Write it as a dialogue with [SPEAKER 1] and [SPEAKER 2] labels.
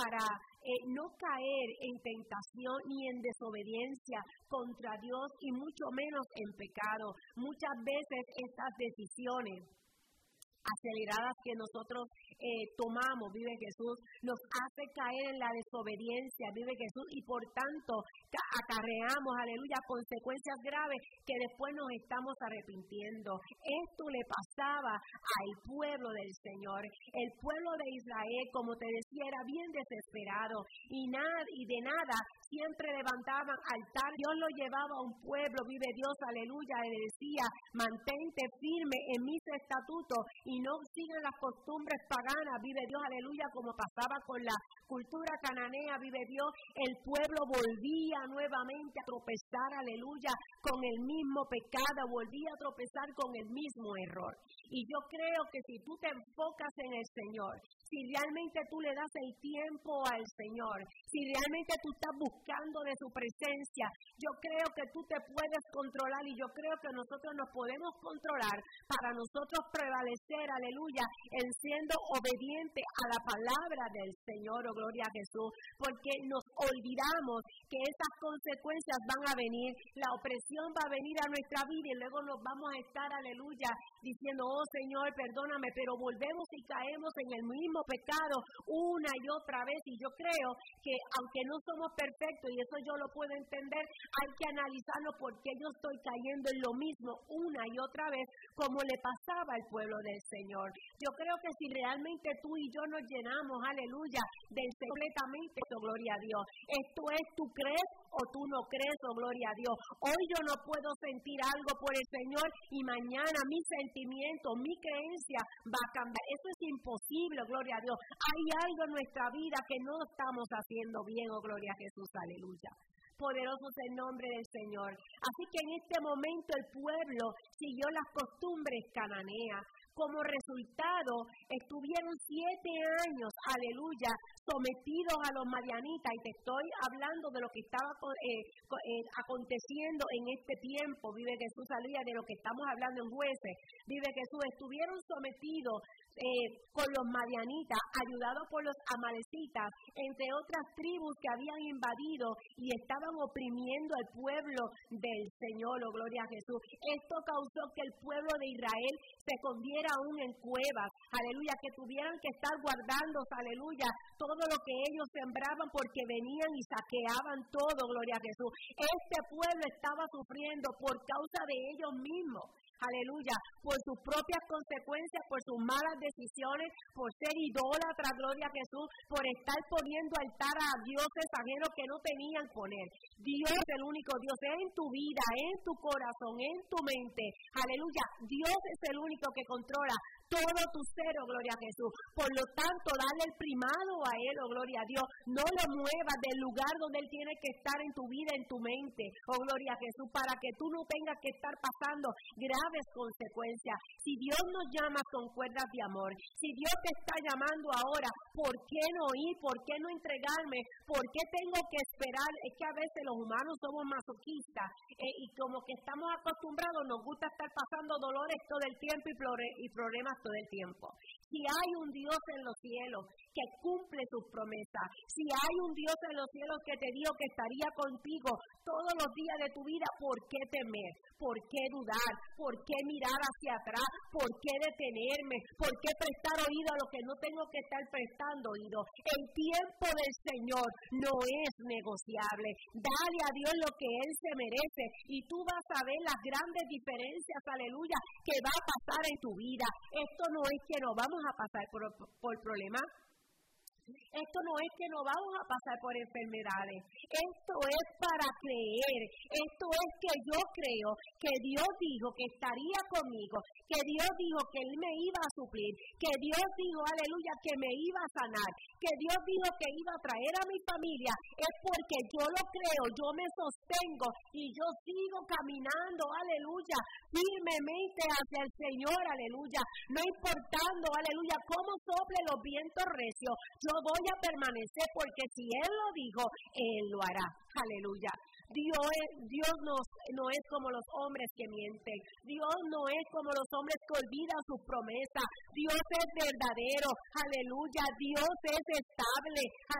[SPEAKER 1] para no caer en tentación ni en desobediencia contra Dios y mucho menos en pecado. Muchas veces estas decisiones aceleradas que nosotros tomamos, vive Jesús, nos hace caer en la desobediencia, vive Jesús, y por tanto acarreamos, aleluya, consecuencias graves que después nos estamos arrepintiendo. Esto le pasaba al pueblo del Señor. El pueblo de Israel, como te decía, era bien desesperado y de nada siempre levantaban altar. Dios lo llevaba a un pueblo, vive Dios, aleluya, y le decía: mantente firme en mis estatutos y no sigan las costumbres paganas, vive Dios, aleluya, como pasaba con la cultura cananea, vive Dios. El pueblo volvía nuevamente a tropezar, aleluya, con el mismo pecado, volvía a tropezar con el mismo error. Y yo creo que si tú te enfocas en el Señor, si realmente tú le das el tiempo al Señor, si realmente tú estás buscando de su presencia, yo creo que tú te puedes controlar, y yo creo que nosotros nos podemos controlar para nosotros prevalecer, aleluya, en siendo obediente a la palabra del Señor, oh gloria a Jesús, porque nos olvidamos que esas consecuencias van a venir, la opresión va a venir a nuestra vida y luego nos vamos a estar, aleluya, diciendo: oh Señor, perdóname, pero volvemos y caemos en el mismo pecado una y otra vez. Y yo creo que aunque no somos perfectos, y eso yo lo puedo entender, hay que analizarlo, porque yo estoy cayendo en lo mismo una y otra vez como le pasaba al pueblo del Señor. Yo creo que si realmente tú y yo nos llenamos, aleluya, del completamente, oh gloria a Dios, esto es, tú crees o tú no crees, oh gloria a Dios. Hoy yo no puedo sentir algo por el Señor y mañana mi sentimiento, mi creencia va a cambiar. Eso es imposible, oh gloria a Dios. Hay algo en nuestra vida que no estamos haciendo bien, oh gloria a Jesús, aleluya. Poderoso es el nombre del Señor. Así que en este momento el pueblo siguió las costumbres cananeas. Como resultado, estuvieron 7 años, aleluya, sometidos a los madianitas. Y te estoy hablando de lo que estaba aconteciendo en este tiempo, vive Jesús, aleluya, de lo que estamos hablando en Jueces, vive Jesús. Estuvieron sometidos con los madianitas, ayudados por los amalecitas, entre otras tribus que habían invadido y estaban oprimiendo al pueblo del Señor, oh gloria a Jesús. Esto causó que el pueblo de Israel se escondiera aún en cuevas, aleluya, que tuvieran que estar guardándose, aleluya, todo lo que ellos sembraban, porque venían y saqueaban todo, gloria a Jesús. Este pueblo estaba sufriendo por causa de ellos mismos, aleluya, por sus propias consecuencias, por sus malas decisiones, por ser idólatras, gloria a Jesús, por estar poniendo altar a dioses ajenos que no tenían poner. Dios es el único Dios en tu vida, en tu corazón, en tu mente, aleluya. Dios es el único que controla todo tu ser, oh gloria a Jesús. Por lo tanto, dale el primado a Él, oh gloria a Dios. No lo muevas del lugar donde Él tiene que estar en tu vida, en tu mente, oh gloria a Jesús, para que tú no tengas que estar pasando graves consecuencias. Si Dios nos llama con cuerdas de amor, si Dios te está llamando ahora, ¿por qué no ir? ¿Por qué no entregarme? ¿Por qué tengo que esperar? Es que a veces los humanos somos masoquistas y como que estamos acostumbrados, nos gusta estar pasando dolores todo el tiempo y problemas todo el tiempo. Si hay un Dios en los cielos que cumple sus promesas, si hay un Dios en los cielos que te dijo que estaría contigo todos los días de tu vida, ¿por qué temer? ¿Por qué dudar? ¿Por qué mirar hacia atrás? ¿Por qué detenerme? ¿Por qué prestar oído a lo que no tengo que estar prestando oído? El tiempo del Señor no es negociable. Dale a Dios lo que Él se merece y tú vas a ver las grandes diferencias, aleluya, que va a pasar en tu vida. Esto no es que nos vamos a pasar por problemas. Esto no es que no vamos a pasar por enfermedades. Esto es para creer. Esto es que yo creo que Dios dijo que estaría conmigo, que Dios dijo que Él me iba a suplir, que Dios dijo, aleluya, que me iba a sanar, que Dios dijo que iba a traer a mi familia. Es porque yo lo creo, yo me sostengo y yo sigo caminando, aleluya, firmemente hacia el Señor, aleluya, no importando, aleluya, cómo sople los vientos recios. Yo voy a permanecer porque si Él lo dijo, Él lo hará. Aleluya. Dios no es como los hombres que mienten. Dios no es como los hombres que olvidan sus promesas. Dios es verdadero. Aleluya. Dios es estable.